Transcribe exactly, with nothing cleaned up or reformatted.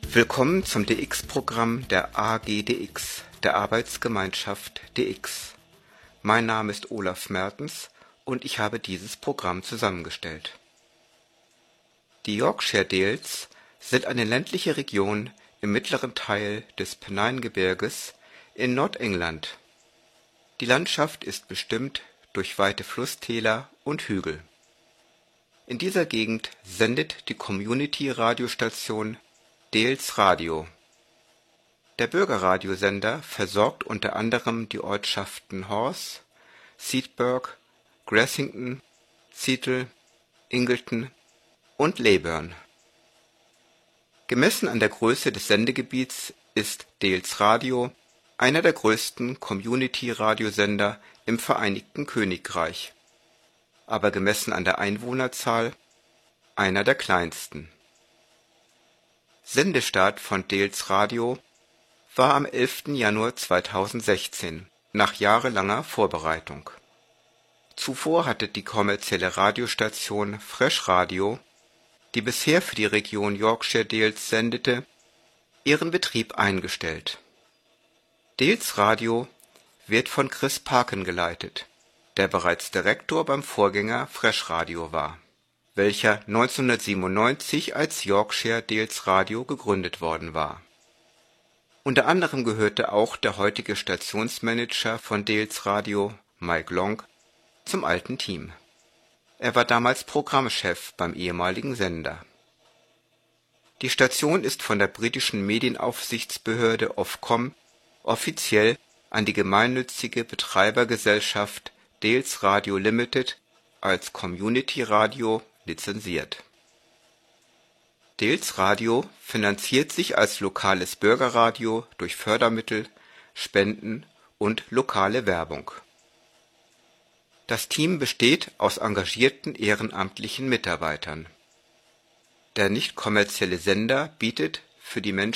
Willkommen zum D X-Programm der A G D X, der Arbeitsgemeinschaft D X. Mein Name ist Olaf Mertens und ich habe dieses Programm zusammengestellt. Die Yorkshire Dales sind eine ländliche Region im mittleren Teil des Pennine-Gebirges in Nordengland. Die Landschaft ist bestimmt durch weite Flusstäler und Hügel. In dieser Gegend sendet die Community-Radiostation Dales Radio. Der Bürgerradiosender versorgt unter anderem die Ortschaften Horse, Seaburg, Grassington, Seattle, Ingleton und Leyburn. Gemessen an der Größe des Sendegebiets ist Dales Radio einer der größten Community-Radiosender im Vereinigten Königreich, aber gemessen an der Einwohnerzahl einer der kleinsten. Sendestart von Dales Radio war am elften Januar zweitausendsechzehn, nach jahrelanger Vorbereitung. Zuvor hatte die kommerzielle Radiostation Fresh Radio, die bisher für die Region Yorkshire Dales sendete, ihren Betrieb eingestellt. Dales Radio wird von Chris Parkin geleitet, der bereits Direktor beim Vorgänger Fresh Radio war, welcher neunzehnhundertsiebenundneunzig als Yorkshire Dales Radio gegründet worden war. Unter anderem gehörte auch der heutige Stationsmanager von Dales Radio, Mike Long, zum alten Team. Er war damals Programmchef beim ehemaligen Sender. Die Station ist von der britischen Medienaufsichtsbehörde Ofcom offiziell an die gemeinnützige Betreibergesellschaft Dales Radio Limited als Community Radio lizenziert. Dales Radio finanziert sich als lokales Bürgerradio durch Fördermittel, Spenden und lokale Werbung. Das Team besteht aus engagierten ehrenamtlichen Mitarbeitern. Der nicht kommerzielle Sender bietet für die Menschen